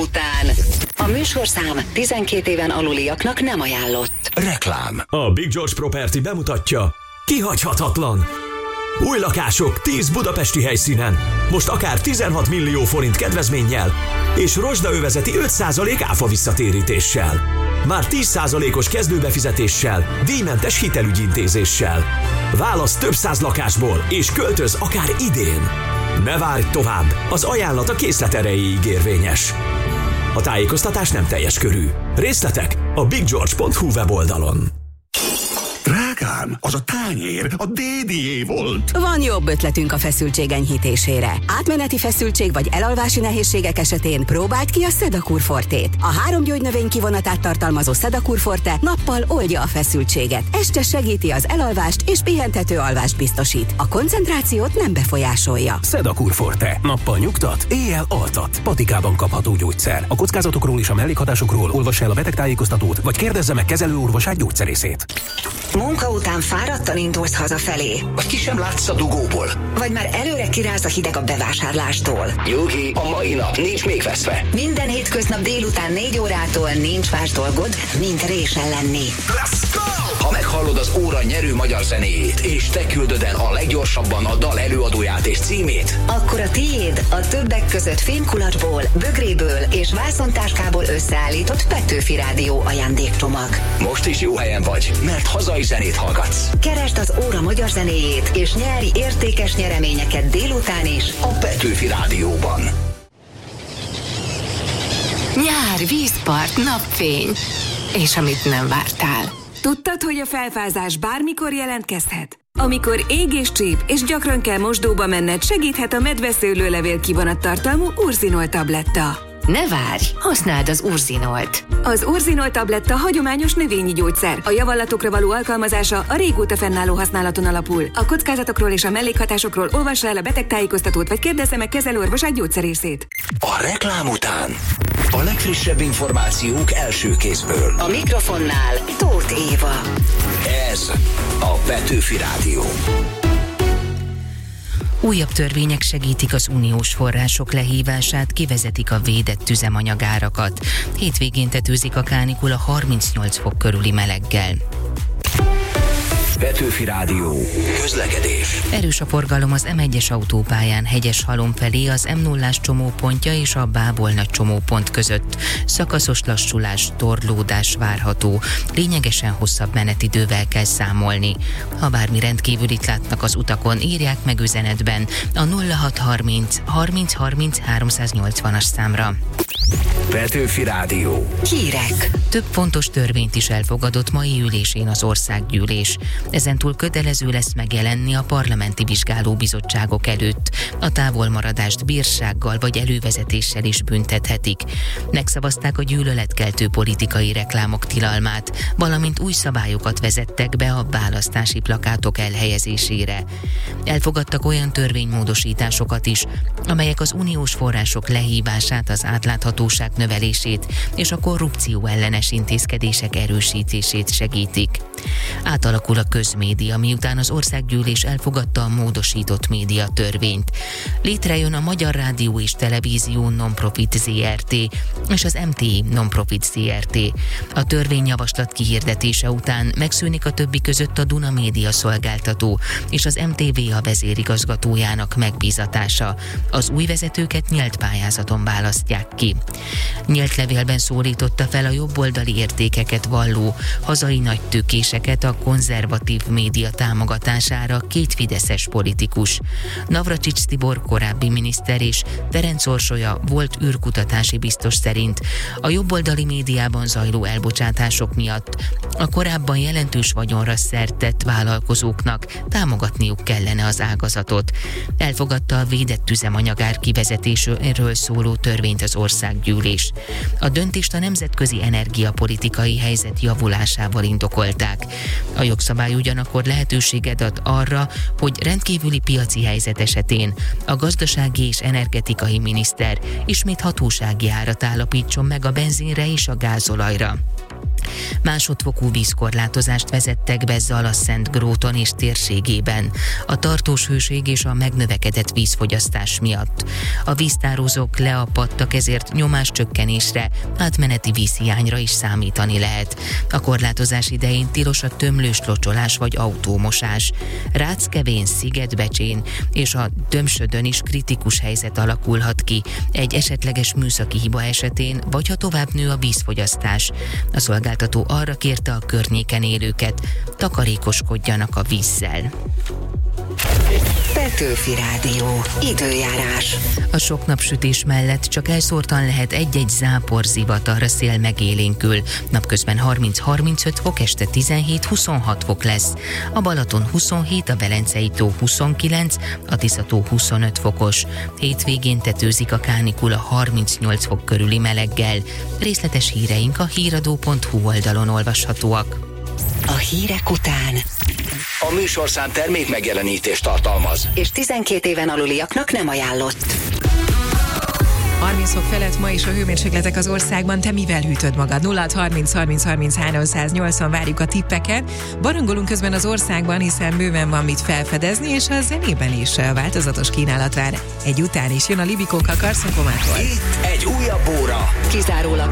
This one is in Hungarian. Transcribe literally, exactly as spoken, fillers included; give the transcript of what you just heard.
után. A műsorszám tizenkét éven aluliaknak nem ajánlott. Reklám. A Big George Property bemutatja: kihagyhatatlan! Új lakások tíz budapesti helyszínen. Most akár tizenhat millió forint kedvezménnyel és rozsdaövezeti öt százalék áfa visszatérítéssel. Már tíz százalékos kezdőbefizetéssel, díjmentes hitelügyintézéssel. Válasz több száz lakásból és költöz akár idén. Ne várj tovább, az ajánlat a készlet erejéig érvényes. A tájékoztatás nem teljes körű. Részletek a big george pont hu weboldalon. Drágám, az a tányér a dédié volt. Van jobb ötletünk a feszültség enyhítésére. Átmeneti feszültség vagy elalvási nehézségek esetén próbáld ki a Sedakur Fortét. A három gyógynövény kivonatát tartalmazó Sedakur Forte nappal oldja a feszültséget, este segíti az elalvást és pihentető alvást biztosít. A koncentrációt nem befolyásolja. Sedakur Forte. Nappal nyugtat, éjjel altat. Patikában kapható gyógyszer. A kockázatokról és a mellékhatásokról olvass el a betegtájékoztatót, vagy kérdezze meg kezelőorvosát, gyógyszerészét. Munka után fáradtan indulsz hazafelé. Vagy ki sem látsz a dugóból. Vagy már előre kiráz a hideg a bevásárlástól. Nyugi, a mai nap nincs még veszve. Minden hétköznap délután négy órától nincs más dolgod, mint résen lenni. Let's go! Ha meghallod az óra nyerő magyar zenéjét, és te küldöd el a leggyorsabban a dal előadóját és címét, akkor a tiéd a többek között fémkulacsból, bögréből és vászontáskából összeállított Petőfi Rádió ajándékcsomag. Most is jó helyen vagy, mert hazai zenét hallgatsz. Keresd az óra magyar zenéjét, és nyeri értékes nyereményeket délután is a Petőfi Rádióban. Nyár, vízpart, napfény. És amit nem vártál. Tudtad, hogy a felfázás bármikor jelentkezhet? Amikor ég és csíp, és gyakran kell mosdóba menned, segíthet a medveszőlőlevél kivonattartalmú Urzinol tabletta. Ne várj, használd az Urzinolt. Az Urzinol tabletta hagyományos növényi gyógyszer. A javallatokra való alkalmazása a régóta fennálló használaton alapul. A kockázatokról és a mellékhatásokról olvassa el a betegtájékoztatót, vagy kérdezze meg kezelőorvosát, gyógyszerészét. A reklám után a legfrissebb információk első kézből. A mikrofonnál Tóth Éva. Ez a Petőfi Rádió. Újabb törvények segítik az uniós források lehívását, kivezetik a védett üzemanyagárakat. Hétvégén tetőzik a kánikula harmincnyolc fok körüli meleggel. Petőfi Rádió. Közlekedés. Erős a forgalom az em egyes autópályán Hegyeshalom felé, az em nullás csomópontja és a Bábol nagy csomópont között. Szakaszos lassulás, torlódás várható. Lényegesen hosszabb menetidővel kell számolni. Ha bármi rendkívülit látnak az utakon, írják meg üzenetben a nulla hat harminc harminc harminc háromszáznyolcvanas számra. Petőfi Rádió. Hírek. Több fontos törvényt is elfogadott mai ülésén az országgyűlés. Ezentúl kötelező lesz megjelenni a parlamenti vizsgálóbizottságok előtt. A távolmaradást bírsággal vagy elővezetéssel is büntethetik. Megszavazták a gyűlöletkeltő politikai reklámok tilalmát, valamint új szabályokat vezettek be a választási plakátok elhelyezésére. Elfogadtak olyan törvénymódosításokat is, amelyek az uniós források lehívását, az átláthatóság növelését és a korrupció ellenes intézkedések erősítését segítik. Átalakul a közmédia, miután az országgyűlés elfogadta a módosított média törvényt. Létrejön a Magyar Rádió és Televízió Nonprofit zé er té és az em té i Nonprofit zé er té. A törvényjavaslat kihirdetése után megszűnik a többi között a Duna Média szolgáltató és az em té vé a vezérigazgatójának megbízatása. Az új vezetőket nyílt pályázaton választják ki. Nyílt levélben szólította fel a jobboldali értékeket valló hazai nagytőkéseket a konzervatív média támogatására két fideszes politikus. Navracsics Tibor korábbi miniszter és Ferenc Orsolya volt űrkutatási biztos szerint a jobboldali médiában zajló elbocsátások miatt a korábban jelentős vagyonra szert tett vállalkozóknak támogatniuk kellene az ágazatot. Elfogadta a védett üzemanyagár kivezetéséről szóló törvényt az országgyűlés. A döntést a nemzetközi energiapolitikai helyzet javulásával indokolták. A jogszabály ugyanakkor lehetőséget ad arra, hogy rendkívüli piaci helyzet esetén a gazdasági és energetikai miniszter ismét hatósági árat állapítson meg a benzinre és a gázolajra. Másodfokú vízkorlátozást vezettek be Zala-Szentgróton és térségében a tartós hőség és a megnövekedett vízfogyasztás miatt. A víztározók leapadtak, ezért nyomáscsökkenésre, átmeneti vízhiányra is számítani lehet. A korlátozás idején tilos a tömlős locsolás vagy autómosás. Ráckevén, Szigetbecsén és a Tömsödön is kritikus helyzet alakulhat ki egy esetleges műszaki hiba esetén, vagy ha tovább nő a vízfogyasztás. A szolgáltató arra kérte a környéken élőket, takarékoskodjanak a vízzel. Petőfi Rádió. Időjárás. A sok napsütés mellett csak elszórtan lehet egy-egy zápor zivatar, szél megélénkül. Napközben harminc-harmincöt fok, este tizenhét-huszonhat fok lesz. A Balaton huszonhét, a Velencei tó huszonkilenc, a Tisza-tó huszonöt fokos. Hétvégén tetőzik a kánikula harmincnyolc fok körüli meleggel. Részletes híreink a híradó pont hu oldalon olvashatóak. A hírek után A műsorszám termék megjelenítést tartalmaz, és tizenkét éven aluliaknak nem ajánlott. harminc fok felett ma is a hőmérsékletek az országban. Te mivel hűtöd magad? nulla harminc harminc harminc háromszáznyolcvan várjuk a tippeket. Barangolunk közben az országban, hiszen bőven van mit felfedezni, és a zenében is változatos kínálat vár. Egy után is jön a Libikókkal Karszonkomától. itt egy újabb óra. Kizárólag